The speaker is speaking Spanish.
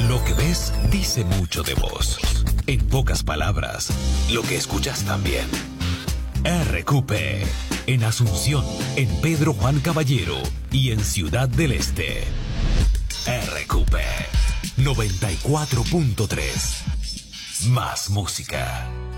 Lo que ves dice mucho de vos. En pocas palabras, lo que escuchas también. RQP, en Asunción, en Pedro Juan Caballero y en Ciudad del Este. RQP 94.3. Más música.